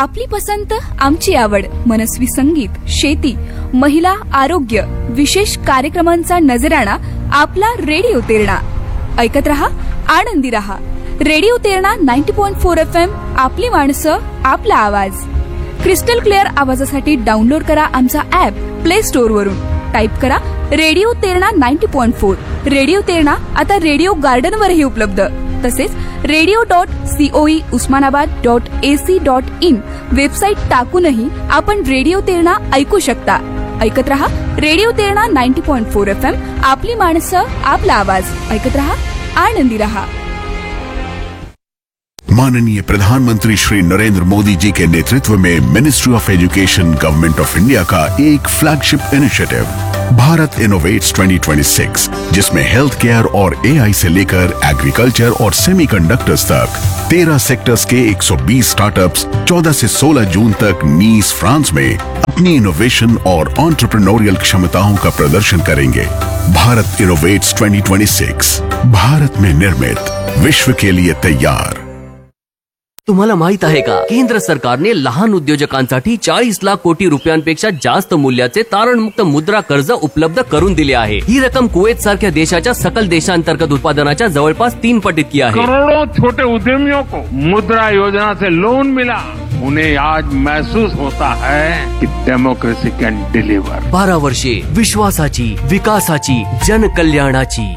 आपली पसंत आमची आवड, मनस्वी संगीत, शेती, महिला, आरोग्य, विशेष कार्यक्रमांचा नजराणा आपला रेडिओ तेरणा. ऐकत रहा, आनंदी रहा. Radio Terna 90.4 FM. आपली माणसं, आपला आवाज. क्रिस्टल क्लिअर आवाजासाठी डाउनलोड करा आमचा ऍप प्ले स्टोअर वरून. टाईप करा रेडिओ तेरणा 90.4. रेडिओ तेरणा आता रेडिओ गार्डन वरही उपलब्ध. तसेच radio.coe usmanabad.ac.in वेबसाईट टाकूनही आपण रेडिओ तेरणा ऐकू शकता. ऐकत रहा रेडिओ तेरणा 90.4 FM. आपली माणसं, आपला आवाज. ऐकत रहा, आनंदी रहा. माननीय प्रधानमंत्री श्री नरेंद्र मोदी जी के नेतृत्व में ministry of education government of India का एक फ्लैगशिप इनिशिएटिव भारत इनोवेट्स 2026, जिसमें हेल्थ केयर और एआई से लेकर एग्रीकल्चर और सेमीकंडक्टर्स तक 13 सेक्टर्स के 120 स्टार्टअप्स 14 से 16 जून तक नीस, फ्रांस में अपनी इनोवेशन और एंटरप्रेन्योरियल क्षमताओं का प्रदर्शन करेंगे. भारत इनोवेट्स 2026, भारत में निर्मित, विश्व के लिए तैयार. तुम्हाला माहित आहे का, केंद्र सरकारने लहान उद्योजकांसाठी 40 लाख कोटी रुपयांपेक्षा जास्त मूल्याचे तारणमुक्त मुद्रा कर्ज उपलब्ध करून दिले आहे. ही रक्कम कुवेत सारख्या देशाच्या सकल देशांतर्गत उत्पादनाच्या जवळपास 3 पट इतकी आहे. करोड़ों छोटे उद्यमियों को मुद्रा योजना से लोन मिला. उन्हें आज महसूस होता है कि डेमोक्रेसी कैन डिलीवर. 12 वर्षे विश्वासाची, विकासाची, जनकल्याणाची.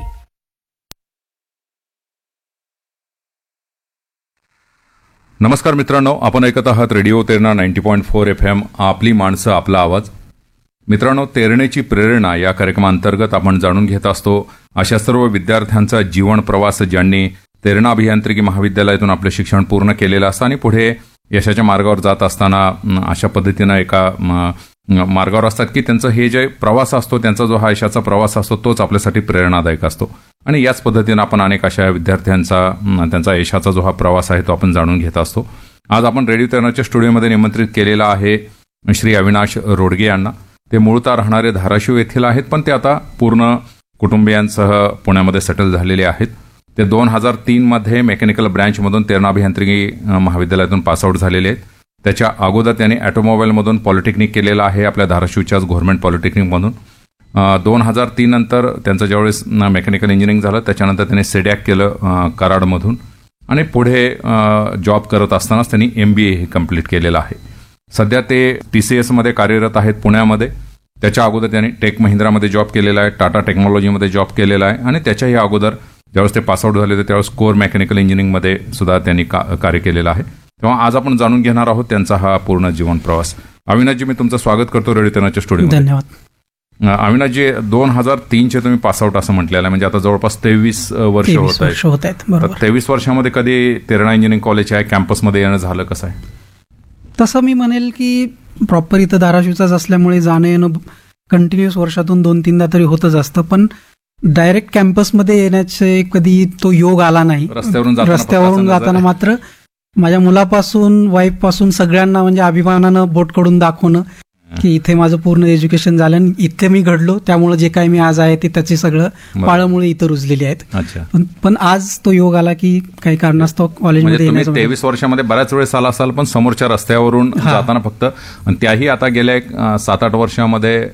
नमस्कार मित्रांनो, आपण ऐकत आहात रेडिओ तेरणा 90.4 FM. आपली माणसं, आपला आवाज. मित्रांनो, तेरणेची प्रेरणा या कार्यक्रमांतर्गत आपण जाणून घेत असतो अशा सर्व विद्यार्थ्यांचा जीवन प्रवास ज्यांनी तेरणा अभियांत्रिकी महाविद्यालयातून आपले शिक्षण पूर्ण केलेलं असतं आणि पुढे यशाच्या मार्गावर जात असताना अशा पद्धतीनं एका मार्गावर असतात की त्यांचं हे जे प्रवास असतो, त्यांचा जो हा यशाचा प्रवास असतो तोच आपल्यासाठी प्रेरणादायक असतो. आणि याच पद्धतीनं आपण अनेक अशा विद्यार्थ्यांचा त्यांचा यशाचा जो हा प्रवास आहे तो आपण जाणून घेत असतो. आज आपण रेडिओ तेरणाच्या स्टुडिओमध्ये निमंत्रित केलेला आहे श्री अविनाश रोडगे यांना. ते मूळतः राहणारे धाराशिव येथील आहेत, पण ते आता पूर्ण कुटुंबियांसह पुण्यामध्ये सेटल झालेले आहेत. ते 2003 मध्ये मेकॅनिकल ब्रँचमधून तेरणा अभियांत्रिकी महाविद्यालयातून पासआउट झालेले आहेत. त्याच्या अगोदर त्यांनी ऑटोमोबाईलमधून पॉलिटेक्निक केलेलं आहे आपल्या धाराशिवच्याच गव्हर्नमेंट पॉलिटेक्निकमधून. 2003 नंतर त्यांचं ज्यावेळेस मेकॅनिकल इंजिनिअरिंग झालं त्याच्यानंतर त्यांनी सेडॅक केलं कराडमधून आणि पुढे जॉब करत असतानाच त्यांनी MBA हे कम्प्लीट केलेलं आहे. सध्या ते TCSमध्ये कार्यरत आहेत पुण्यामध्ये. त्याच्या अगोदर त्यांनी टेक महिंद्रामध्ये जॉब केलेला आहे, टाटा टेक्नॉलॉजीमध्ये जॉब केलेला आहे आणि त्याच्याही अगोदर ज्यावेळेस ते पासआउट झाले होते त्यावेळेस कोर मेकॅनिकल इंजिनिअरिंगमध्ये सुद्धा त्यांनी कार्य केलेलं आहे. तेव्हा आज आपण जाणून घेणार आहोत त्यांचा हा पूर्ण जीवन प्रवास. अविनाशजी, मी तुमचं स्वागत करतो रेडिओ तेरणाच्या स्टुडिओमध्ये. धन्यवाद. अविनाशजी, 2003 तुम्ही पासआउट असं म्हटलेलं आहे, म्हणजे आता जवळपास 23 वर्ष होत आहेत. 23 वर्षामध्ये कधी तेरणा इंजिनिअरिंग कॉलेजच्या कॅम्पसमध्ये येणं झालं, कसं आहे? तसं मी म्हणेल की प्रॉपर इथं धाराशिवचाच असल्यामुळे जाणं येणं कंटिन्युअस वर्षातून 2-3दा तरी होतच असतं, पण डायरेक्ट कॅम्पसमध्ये येण्याचे कधी तो योग आला नाही. रस्त्यावरून जाताना मात्र माझ्या मुलापासून, वाईफ पासून सगळ्यांना म्हणजे अभिमानानं बोट कडून दाखवणं की इथे माझं पूर्ण एज्युकेशन झालं आणि इथे मी घडलो, त्यामुळे जे काही मी आज आहे ते त्याची सगळं पाळमुळे इथं रुजलेली आहेत. पण आज तो योग आला की काही कारणास्तव कॉलेजमध्ये येण्याचं. 23 वर्षामध्ये बऱ्याच वेळेस आला असाल, पण समोरच्या रस्त्यावरून जाताना फक्त, त्याही आता गेल्या 7-8 वर्षामध्ये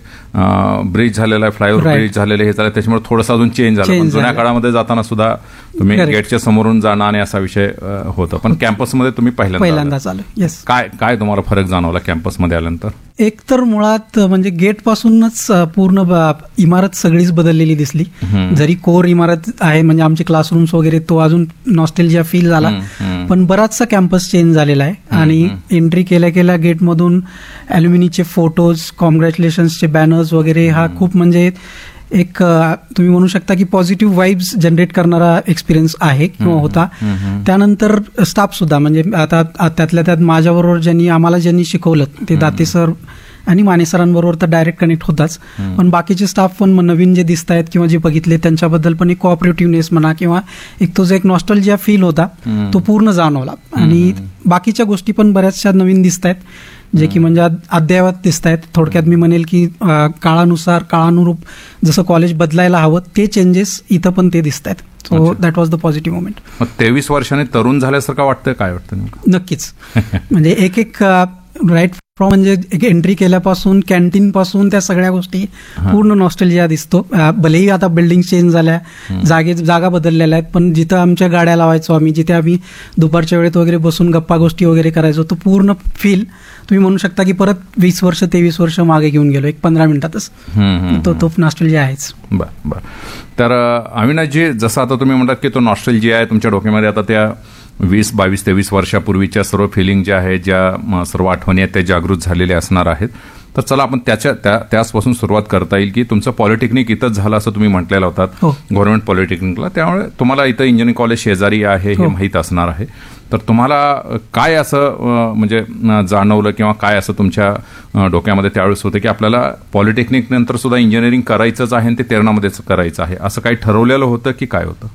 ब्रिज झालेला आहे, फ्लायओव्हर ब्रिज झालेले हे झालं, त्याच्यामुळे थोडंसं अजून चेंज झालं. पण जुन्या काळामध्ये जाताना सुद्धा तुम्ही गेटच्या समोरून जाणं आणि असा विषय होता, पण कॅम्पसमध्ये तुम्ही पहिल्यांदाच आलो. येस. काय तुम्हाला फरक जाणवला कॅम्पसमध्ये आल्यानंतर? एक तर मुळात म्हणजे गेट पासूनच पूर्ण इमारत सगळीच बदललेली दिसली. जरी कोर इमारत आहे म्हणजे आमचे क्लासरूम्स वगैरे, तो अजून नॉस्टेल्जिया फील झाला, पण बराचसा कॅम्पस चेंज झालेला आहे. आणि एंट्री केल्या केल्या गेटमधून अल्युमिनीचे फोटोज, कॉंग्रॅच्युलेशन्सचे बॅनर्स वगैरे, हा खूप म्हणजे एक तुम्ही म्हणू शकता की पॉझिटिव्ह वाईब्स जनरेट करणारा एक्सपिरियन्स आहे किंवा होता. त्यानंतर स्टाफ सुद्धा, म्हणजे आता त्यातल्या त्यात माझ्याबरोबर आम्हाला ज्यांनी शिकवलं ते दाते सर आणि माने सरांबरोबर तर डायरेक्ट कनेक्ट होताच, पण बाकीचे स्टाफ पण नवीन जे दिसत आहेत किंवा जे बघितले त्यांच्याबद्दल पण एक कोऑपरेटिव्हनेस म्हणा किंवा एक तो जो एक नॉस्टॅल्जिया फील होता तो पूर्ण जाणवला. आणि बाकीच्या गोष्टी पण बऱ्याचशा नवीन दिसत आहेत, जे की म्हणजे अद्ययावत दिसत आहेत. थोडक्यात मी म्हणेल की काळानुरूप जसं कॉलेज बदलायला हवं ते चेंजेस इथं पण ते दिसत आहेत. So that was the positive moment. मग 23 वर्षांनी तरुण झाल्यासारखं वाटतं, काय वाटतं नेमकं? नक्कीच. म्हणजे एक राईट फ्रॉम म्हणजे एक एंट्री केल्यापासून कॅन्टीन पासून त्या सगळ्या गोष्टी पूर्ण नॉस्टॅल्जिया दिसतो. भलेही आता बिल्डिंग चेंज झाल्या, जागा बदललेल्या आहेत, पण जिथं आमच्या गाड्या लावायचो आम्ही, जिथे आम्ही दुपारच्या वेळेत वगैरे बसून गप्पा गोष्टी वगैरे करायचो, तो पूर्ण फील तुम्ही म्हणू शकता की परत 23 वर्ष मागे घेऊन गेलो एक 15 मिनिटातच. तो नॉस्टॅल्जिया आहेच. बर. तर अविनाशजी, जसं आता तुम्ही म्हणतात की तो नॉस्टॅल्जिया आहे तुमच्या डोक्यामध्ये, आता त्या 20, 22, 23 वर्षापूर्वीच्या सर्व फिलिंग ज्या आहेत, ज्या सर्व आठवणी आहेत त्या जागृत झालेल्या असणार आहेत. तर चला आपण त्याचपासून सुरुवात करता येईल की तुमचं पॉलिटेक्निक इथंच झालं असं तुम्ही म्हटलेलं होतात, गव्हर्नमेंट पॉलिटेक्निकला. त्यामुळे तुम्हाला इथं इंजिनिअरिंग कॉलेज शेजारी आहे हे माहीत असणार आहे. तर तुम्हाला काय असं म्हणजे जाणवलं किंवा काय असं तुमच्या डोक्यामध्ये त्यावेळेस होतं की आपल्याला पॉलिटेक्निक नंतर सुद्धा इंजिनिअरिंग करायचंच आहे आणि ते तेरणामध्येच करायचं आहे, असं काही ठरवलेलं होतं की काय होतं?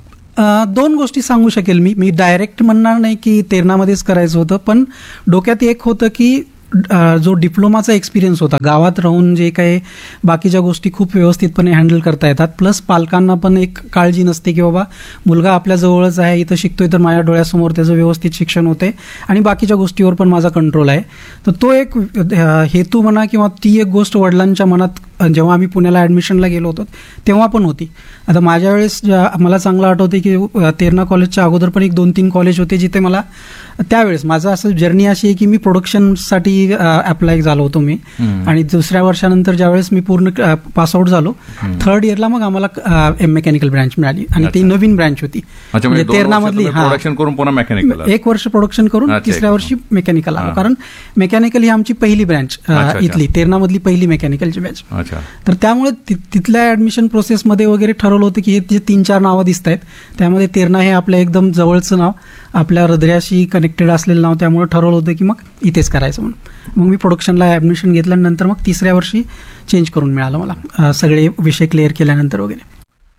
2 गोष्टी सांगू शकेल मी डायरेक्ट म्हणणार नाही की तेरणामध्येच करायचं होतं, पण डोक्यात एक होतं की जो डिप्लोमाचा एक्सपिरियन्स होता, गावात राहून जे काही बाकीच्या गोष्टी खूप व्यवस्थितपणे हँडल करता येतात, प्लस पालकांना पण एक काळजी नसते की बाबा मुलगा आपल्या जवळच आहे, इथं शिकतोय तर माझ्या डोळ्यासमोर त्याचं व्यवस्थित शिक्षण होते आणि बाकीच्या गोष्टीवर पण माझा कंट्रोल आहे. तर तो एक हेतू म्हणा किंवा ती एक गोष्ट वडिलांच्या मनात जेव्हा आम्ही पुण्याला ॲडमिशनला गेलो होतो तेव्हा पण होती. आता माझ्या वेळेस मला चांगलं आठवते की तेरणा कॉलेजच्या अगोदर पण 1-2-3 कॉलेज होते जिथे मला त्यावेळेस माझं असं जर्नी अशी आहे की मी प्रोडक्शनसाठी अप्लाय झालो होतो मी, आणि दुसऱ्या वर्षानंतर ज्यावेळेस मी पूर्ण पासआउट झालो, 3rd इयरला मग आम्हाला मेकॅनिकल ब्रँच मिळाली आणि ती नवीन ब्रँच होती. म्हणजे तेरणामधली प्रोडक्शन करून पुन्हा मेकॅनिकल 1 वर्ष प्रोडक्शन करून तिसऱ्या वर्षी मेकॅनिकल आलो, कारण मेकॅनिकल ही आमची पहिली ब्रँच इथली तेरणामधली पहिली मेकॅनिकलची ब्रँच. तर त्यामुळे तिथल्या ऍडमिशन प्रोसेसमध्ये वगैरे ठरवलं होतं की हे जे 3-4 नावं दिसत आहेत त्यामध्ये तेरणा हे आपलं एकदम जवळचं नाव, आपल्या हृदयाशी कनेक्टेड असलेलं नाव, त्यामुळे ठरवलं होतं की मग इथेच करायचं म्हणून. मग मी प्रोडक्शनला ऍडमिशन घेतल्यानंतर मग तिसऱ्या वर्षी चेंज करून मिळालं मला, सगळे विषय क्लिअर केल्यानंतर वगैरे.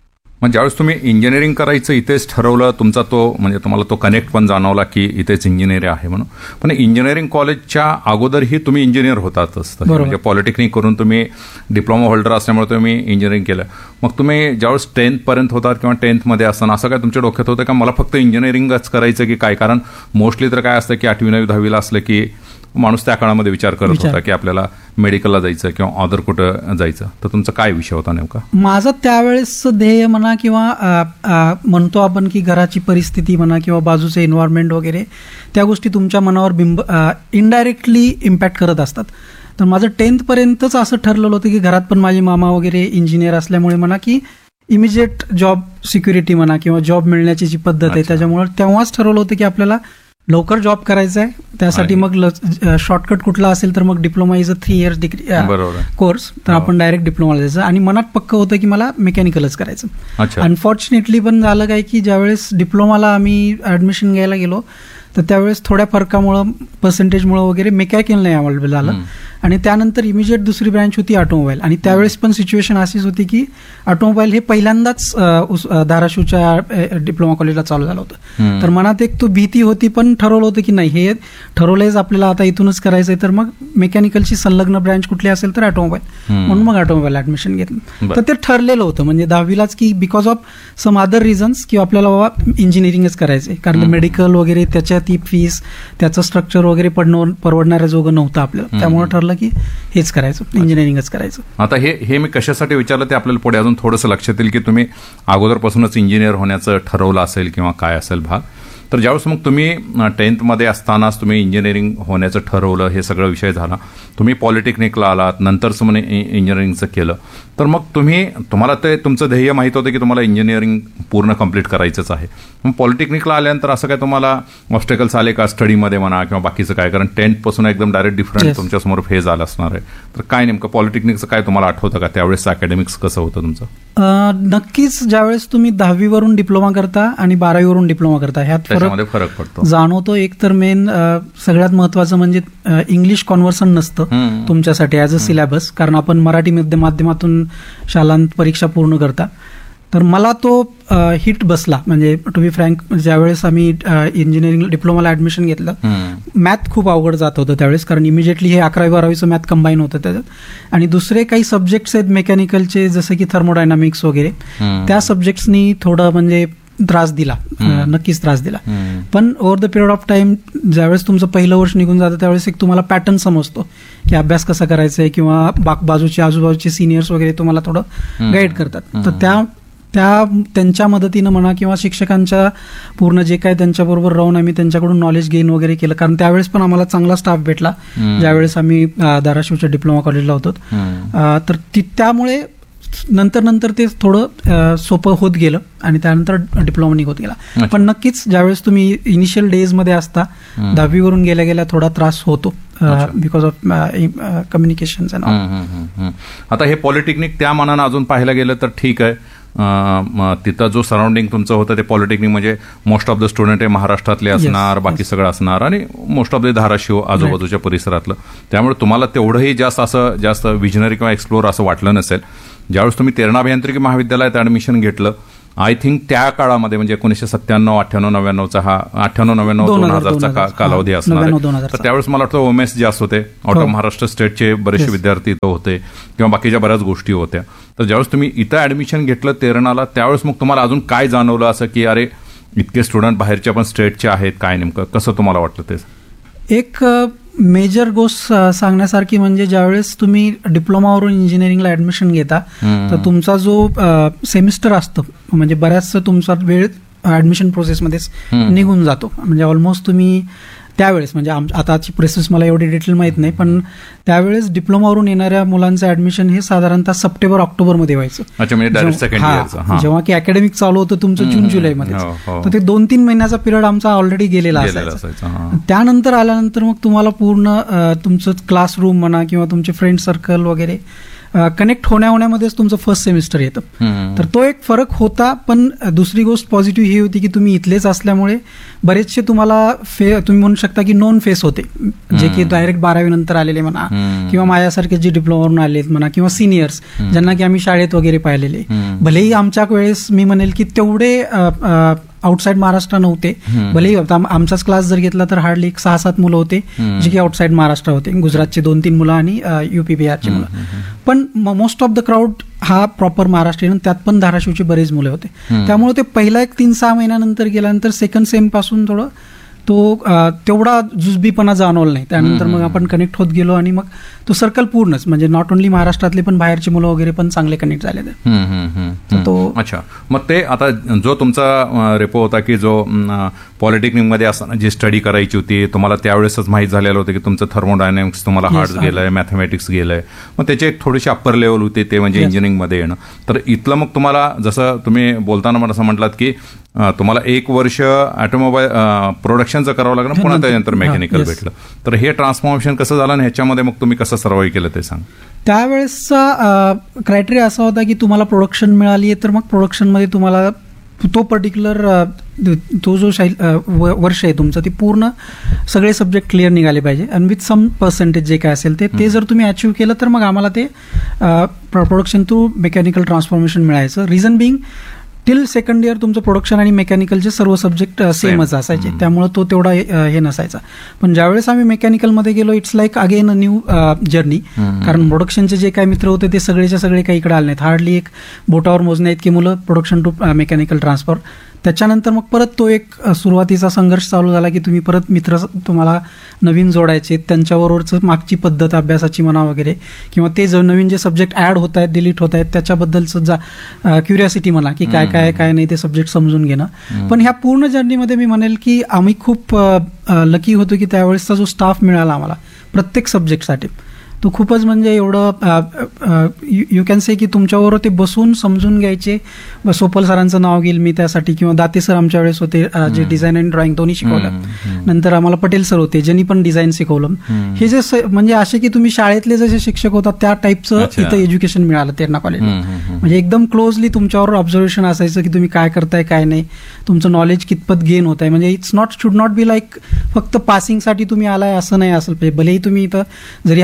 मग ज्यावेळेस तुम्ही इंजिनिअरिंग करायचं इथेच ठरवलं, तुमचा तो म्हणजे तुम्हाला तो कनेक्ट पण जाणवला की इथेच इंजिनिअर आहे म्हणून, पण इंजिनिअरिंग कॉलेजच्या अगोदरही तुम्ही इंजिनिअर होतातच, म्हणजे पॉलिटेक्निक करून तुम्ही डिप्लोमा होल्डर असल्यामुळे तुम्ही इंजिनिअरिंग केलं. मग तुम्ही ज्यावेळेस 10th पर्यंत होतात किंवा 10th मध्ये असताना असं काय तुमच्या डोक्यात होतं का मला फक्त इंजिनिअरिंगच करायचं की काय? कारण मोस्टली तर काय असतं की 8वी 9वी 10वीला असलं की माणूस त्या काळामध्ये विचार करत होता की आपल्याला मेडिकलला जायचं किंवा अदर कुठं जायचं. तर तुमचा काय विषय होता नेमका? माझं त्यावेळेसचं ध्येय म्हणा किंवा म्हणतो आपण की घराची परिस्थिती म्हणा किंवा बाजूचे एन्व्हायरमेंट वगैरे त्या गोष्टी तुमच्या मनावर इनडायरेक्टली इम्पॅक्ट करत असतात. तर माझं 10th पर्यंतच असं ठरलेलं होतं की घरात पण माझे मामा वगैरे इंजिनियर असल्यामुळे म्हणा की इमिजिएट जॉब सिक्युरिटी म्हणा किंवा जॉब मिळण्याची जी पद्धत आहे त्याच्यामुळे तेव्हाच ठरवलं होतं की आपल्याला लवकर जॉब करायचा आहे. त्यासाठी मग शॉर्टकट कुठला असेल तर मग diploma is a 3 years degree course, तर आपण डायरेक्ट डिप्लोमाला जायचं. आणि मनात पक्क होतं की मला मेकॅनिकलच करायचं. अनफॉर्च्युनेटली पण झालं काय की ज्यावेळेस डिप्लोमाला आम्ही ऍडमिशन घ्यायला गेलो तर त्यावेळेस थोड्या फरकामुळं पर्सेंटेजमुळं वगैरे मेकॅनिकल नाही अवेलेबल झालं, आणि त्यानंतर इमिजिएट दुसरी ब्रँच होती ऑटोमोबाईल, आणि त्यावेळेस पण सिच्युएशन अशीच होती की ऑटोमोबाईल हे पहिल्यांदाच धाराशिवच्या डिप्लोमा कॉलेजला चालू झालं होतं. तर मनात एक तो भीती होती, पण ठरवलं होतं की नाही हे ठरवलंयच आपल्याला आता इथूनच करायचंय, तर मग मेकॅनिकलची संलग्न ब्रँच कुठली असेल तर ऑटोमोबाईल, म्हणून मग ऑटोमोबाईल ऍडमिशन घेतलं. तर ते ठरलेलं होतं म्हणजे 10वीलाच की because of some other reasons की आपल्याला बाबा इंजिनिअरिंगच करायचंय, कारण मेडिकल वगैरे त्याच्या ती फीस त्याचं स्ट्रक्चर वगैरे परवडणाऱ्या जोगं नव्हतं आपल्याला, त्यामुळे ठरलं की हेच करायचं, इंजिनिअरिंगच करायचं. आता हे मी कशासाठी विचारलं ते आपल्याला पुढे अजून थोडंसं लक्षात येईल की तुम्ही अगोदरपासूनच इंजिनियर होण्याचं ठरवलं असेल किंवा काय असेल भाग. तर ज्यावेळेस मग तुम्ही 10th मध्ये असतानाच तुम्ही इंजिनिअरिंग होण्याचं ठरवलं, हे सगळं विषय झाला, तुम्ही पॉलिटेक्निकला आलात, नंतरच म्हणे इंजिनिअरिंगचं केलं, तर मग तुम्हाला ते तुमचं ध्येय माहीत होतं की तुम्हाला इंजिनिअरिंग पूर्ण कंप्लीट करायचंच आहे. मग पॉलिटेक्निकला आल्यानंतर असं काय तुम्हाला ऑब्स्टेकल्स आले का स्टडीमध्ये म्हणा किंवा बाकीचं काय? कारण 10th पासून एकदम डायरेक्ट डिफरंट तुमच्यासमोर फेज आला असणार आहे. तर काय नेमकं पॉलिटेक्निकचं काय तुम्हाला आठवतं का त्यावेळेस अकॅडमिक्स कसं होतं तुमचं? नक्कीच ज्यावेळेस तुम्ही 10वी वरून डिप्लोमा करता आणि 12वी वरून डिप्लोमा करता ह्यात फरक पडतो जाणवतो. एक तर मेन सगळ्यात महत्वाचं म्हणजे इंग्लिश कॉन्व्हर्सन नसतं तुमच्यासाठी ऍज अ सिलेबस, कारण आपण मराठी माध्यमातून शालांत परीक्षा पूर्ण करता. तर मला तो हिट बसला. म्हणजे टू बी फ्रँक, ज्यावेळेस आम्ही इंजिनिअरिंग डिप्लोमाला ऍडमिशन घेतलं, मॅथ खूप अवघड जात होतं त्यावेळेस, कारण इमिजिएटली हे 11वी-12वीचं मॅथ कंबाईन होतं त्याच्यात. आणि दुसरे काही सब्जेक्ट्स आहेत मेकॅनिकलचे, जसं की थर्मोडायनामिक्स वगैरे, त्या सब्जेक्ट्सनी थोडं म्हणजे त्रास दिला, नक्कीच त्रास दिला. पण over the period of time ज्यावेळेस तुमचं पहिलं वर्ष निघून जातं त्यावेळेस एक तुम्हाला पॅटर्न समजतो की अभ्यास कसा करायचा आहे, किंवा बाजूचे आजूबाजूचे सिनियर्स वगैरे तुम्हाला थोडं गाईड करतात. तर त्यांच्या मदतीनं म्हणा किंवा शिक्षकांच्या पूर्ण जे काय त्यांच्याबरोबर राहून आम्ही त्यांच्याकडून नॉलेज गेन वगैरे केलं, कारण त्यावेळेस पण आम्हाला चांगला स्टाफ भेटला ज्यावेळेस आम्ही धाराशिवच्या डिप्लोमा कॉलेजला होतो. तर त्यामुळे नंतर ते थोडं सोपं होत गेलं आणि त्यानंतर डिप्लोमा निघत गेला. पण नक्कीच ज्यावेळेस तुम्ही इनिशियल डेजमध्ये असता, 10वीवरून गेल्या गेल्या थोडा त्रास होतो बिकॉज ऑफ कम्युनिकेशन. आता हे पॉलिटेक्निक त्या मानानं अजून पाहायला गेलं तर ठीक आहे, तिथं जो सराउंडिंग तुमचं होतं ते पॉलिटेक्निक म्हणजे मोस्ट ऑफ द स्टुडंट हे महाराष्ट्रातले असणार, बाकी सगळं असणार, आणि मोस्ट ऑफ द धाराशिव आजूबाजूच्या परिसरातलं. त्यामुळे तुम्हाला तेवढंही जास्त विजनरी किंवा एक्सप्लोर असं वाटलं नसेल. ज्यावेळेस तुम्ही तेरणा अभियांत्रिकी महाविद्यालयात ऍडमिशन घेतलं, आय थिंक त्या काळामध्ये म्हणजे 1997, 98, 99चा हा 98, 99, 2000चा कालावधी असणार आहे. तर त्यावेळेस मला वाटतं ओमेस जास्त होते, आउट ऑफ महाराष्ट्र स्टेटचे बरेचसे विद्यार्थी इथं होते, किंवा बाकीच्या बऱ्याच गोष्टी होत्या. तर ज्यावेळेस तुम्ही इथं ऍडमिशन घेतलं तेरणाला, त्यावेळेस मग तुम्हाला अजून काय जाणवलं असं की अरे इतके स्टुडंट बाहेरच्या पण स्टेटचे आहेत, काय नेमकं कसं तुम्हाला वाटलं ते? एक मेजर गोष्ट सांगण्यासारखी म्हणजे ज्यावेळेस तुम्ही डिप्लोमावरून इंजिनिअरिंगला ऍडमिशन घेता, तर तुमचा जो सेमिस्टर असतो म्हणजे बऱ्याचसा तुमचा वेळ ऍडमिशन प्रोसेसमध्येच निघून जातो. म्हणजे ऑलमोस्ट तुम्ही त्यावेळेस, म्हणजे आताची प्रोसेस मला एवढी डिटेल माहित नाही, पण त्यावेळेस डिप्लोमावरून येणाऱ्या मुलांचं ऍडमिशन हे साधारणतः सप्टेंबर-ऑक्टोबरमध्ये व्हायचं. जेव्हा की अकॅडमिक चालू होतं तुमचं जून-जुलैमध्ये, तर ते 2-3 महिन्याचा पिरियड आमचा ऑलरेडी गेलेला असायचा. त्यानंतर आल्यानंतर मग तुम्हाला पूर्ण तुमचं क्लासरूम म्हणा किंवा तुमचे फ्रेंड सर्कल वगैरे कनेक्ट होण्यामध्येच तुमचं फर्स्ट सेमिस्टर येतं. तर तो एक फरक होता. पण दुसरी गोष्ट पॉझिटिव्ह ही होती की तुम्ही इथलेच असल्यामुळे बरेचसे तुम्हाला तुम्ही म्हणू शकता की नॉन फेस होते, जे की डायरेक्ट 12वी नंतर आलेले म्हणा, किंवा माझ्यासारखे जे डिप्लोमावरून आलेत म्हणा, किंवा सिनियर्स ज्यांना की आम्ही शाळेत वगैरे पाहिलेले. भलेही आमच्या वेळेस मी म्हणेल की तेवढे आउटसाईड महाराष्ट्र नव्हते. भलेही आमचाच क्लास जर घेतला तर हार्डली 6-7 मुलं होते जे की आउटसाईड महाराष्ट्र होते, गुजरातचे 2-3 मुलं आणि UP बिहारची मुलं. पण मोस्ट ऑफ द क्राऊड हा प्रॉपर महाराष्ट्रीयन, त्यात पण धाराशिवचे बरेच मुले होते. त्यामुळे ते पहिला एक 3-6 महिन्यानंतर गेल्यानंतर सेकंड सेम पासून थोडं तेवढा जुजबीपणा जाणवला नाही. त्यानंतर मग आपण कनेक्ट होत गेलो आणि मग तो सर्कल पूर्णच, म्हणजे नॉट ओनली महाराष्ट्रातले पण बाहेरची मुलं वगैरे पण चांगले कनेक्ट झाले. अच्छा, मग ते आता जो तुमचा रेपो होता की जो पॉलिटेक्निकमध्ये असताना जी स्टडी करायची होती, तुम्हाला त्यावेळेसच माहीत झालेलं होतं की तुमचं थर्मोडायनॅमिक्स तुम्हाला हार्ड्स गेलंय, मॅथमॅटिक्स गेलंय, मग त्याचे एक थोडीशी अप्पर लेवल होते ते म्हणजे इंजिनिअरिंगमध्ये येणं. तर इथलं मग तुम्हाला जसं तुम्ही बोलताना मला असं म्हटलात की तुम्हाला 1 वर्ष ऑटोमोबाईल प्रोडक्शनचं करावं लागलं, पुन्हा त्यानंतर मेकॅनिकल भेटलं. तर हे ट्रान्सफॉर्मेशन कसं झालं आणि ह्याच्यामध्ये मग तुम्ही कसं सर्वाईव्ह केलं ते सांग. त्यावेळेसचा क्रायटेरिया असा होता की तुम्हाला प्रोडक्शन मिळाली आहे तर मग प्रोडक्शनमध्ये तुम्हाला तो पर्टिक्युलर तो जो वर्ष आहे तुमचं, ते पूर्ण सगळे सब्जेक्ट क्लिअर निघाले पाहिजे आणि विथ सम पर्सेंटेज जे काय असेल ते जर तुम्ही अचीव्ह केलं तर मग आम्हाला ते प्रोडक्शन थ्रू मेकॅनिकल ट्रान्सफॉर्मेशन मिळायचं. Reason Bing till second year तुमचं प्रोडक्शन आणि मेकॅनिकलचे सर्व सब्जेक्ट सेमच असायचे, त्यामुळे तो तेवढा हे नसायचा. पण ज्यावेळेस आम्ही मेकॅनिकलमध्ये गेलो, it's like again a new journey. कारण प्रोडक्शनचे जे काही मित्र होते ते सगळेच्या सगळे काही इकडे आले नाहीत. हार्डली एक बोटावर मोजण्या इतकी मुलं प्रोडक्शन टू मेकॅनिकल ट्रान्सफर. त्याच्यानंतर मग परत तो एक सुरुवातीचा संघर्ष चालू झाला की तुम्ही परत मित्र तुम्हाला नवीन जोडायचे, त्यांच्याबरोबरच मागची पद्धत अभ्यासाची म्हणा वगैरे, किंवा ते नवीन जे सब्जेक्ट ऍड होत आहेत, डिलीट होत आहेत, त्याच्याबद्दलचं क्युरियोसिटी म्हणा की काय नाही ते सब्जेक्ट समजून घेणं. पण ह्या पूर्ण जर्नीमध्ये मी म्हणेल की आम्ही खूप लकी होतो की त्यावेळेसचा जो स्टाफ मिळाला आम्हाला प्रत्येक सब्जेक्टसाठी, तो खूपच म्हणजे एवढं यू कॅन से की तुमच्याबरोबर ते बसून समजून घ्यायचे. सोपल सरांचं नाव घेईल मी त्यासाठी, किंवा दाते सर आमच्या वेळेस होते जे डिझाईन आणि ड्रॉइंग दोन्ही शिकवलं. नंतर आम्हाला पटेल सर होते ज्यांनी पण डिझाईन शिकवलं. हे जे म्हणजे असे की तुम्ही शाळेतले जसे शिक्षक होतात त्या टाईपचं इथं एज्युकेशन मिळालं तेरणा कॉलेजला. म्हणजे एकदम क्लोजली तुमच्यावर ऑब्झर्वेशन असायचं की तुम्ही काय करताय काय नाही, तुमचं नॉलेज कितपत गेन होत आहे. म्हणजे it's should not be like फक्त पासिंगसाठी तुम्ही आलाय असं नाही असलं पाहिजे. भलेही तुम्ही इथं जरी हा थोडा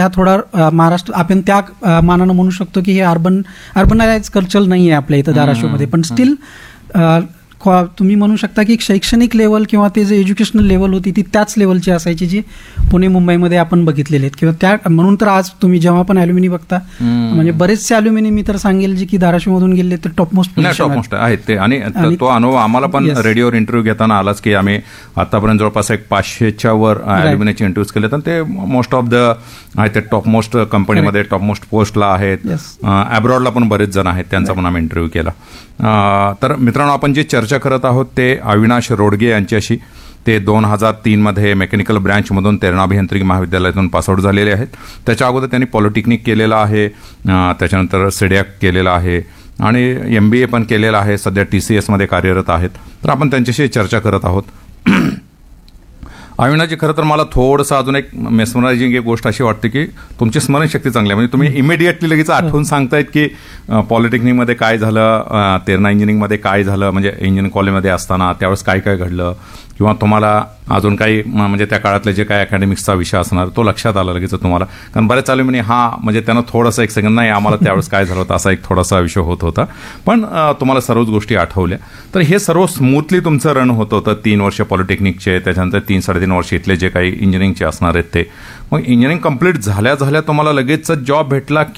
महाराष्ट्र आपण त्या मानानं म्हणू शकतो की हे अर्बनाइज कल्चर नाही आहे आपल्या इथं धाराशिवमध्ये, पण स्टील तुम्ही म्हणू शकता की शैक्षणिक लेवल किंवा ते जे एज्युकेशनल लेवल होती ती त्याच लेवलची असायची जी पुणे मुंबईमध्ये आपण बघितलेले आहेत. किंवा त्या म्हणून तर आज तुम्ही जेव्हा पण अॅल्युमिनी बघता म्हणजे बरेचसे अॅल्युमिनी मी तर सांगेल जे की धाराशिवमधून गेले तर टॉपमोस्ट आहेत ते. आणि तो अनुभव आम्हाला पण रेडिओवर इंटरव्ह्यू घेताना आलाच की आम्ही आतापर्यंत जवळपास 500च्या वर अॅल्युमिनीचे इंटरव्ह्यूज केले, तर ते मोस्ट ऑफ द आहेत ते टॉपमोस्ट कंपनीमध्ये टॉपमोस्ट पोस्टला आहेत. अब्रॉडला पण बरेच जण आहेत, त्यांचा पण आम्ही इंटरव्ह्यू केला. तर मित्रांनो, आपण जे चर्चा करत आहोत ते अविनाश रोडगे यांच्याशी. ते 2003 मध्ये मेकॅनिकल ब्रँचमधून तेरणा अभियांत्रिकी महाविद्यालयातून पासआउट झालेले आहेत. त्याच्या अगोदर त्यांनी पॉलिटेक्निक केलेलं आहे, त्याच्यानंतर सिडॅक केलेलं आहे आणि MBA पण केलेलं आहे. सध्या TCS मध्ये कार्यरत आहेत. तर आपण त्यांच्याशी चर्चा करत आहोत. अविनाशजी, खरं तर मला थोडंसं अजून एक मेस्मरायझिंग एक गोष्ट अशी वाटते की तुमची स्मरणशक्ती चांगली आहे. म्हणजे तुम्ही इमिडिएटली लगेच आठवून सांगतायत की पॉलिटेक्निकमध्ये काय झालं, तेरणा इंजिनिअरिंगमध्ये काय झालं, म्हणजे इंजिनिअरिंग कॉलेजमध्ये असताना त्यावेळेस काय काय घडलं, किंवा तुम्हाला अजून काही म्हणजे त्या काळातले जे काही अकॅडमिक्सचा विषय असणार तो लक्षात आला लगेच तुम्हाला. कारण बरेच चालू म्हणजे म्हणजे त्यांना थोडंसं एक सेकंड नाही आम्हाला त्यावेळेस काय झालं होतं असा एक थोडासा विषय होत होता, पण तुम्हाला सर्वच गोष्टी आठवल्या. तर हे सर्व स्मूथली तुमचं रन होत होतं. 3 वर्ष पॉलिटेक्निकचे, त्याच्यानंतर 3-3.5 वर्ष इथले जे काही इंजिनिअरिंगचे असणार आहेत ते. मग इंजिनिअरिंग कंप्लीट झाल्या झाल्या तुम्हाला लगेच जॉब भेटला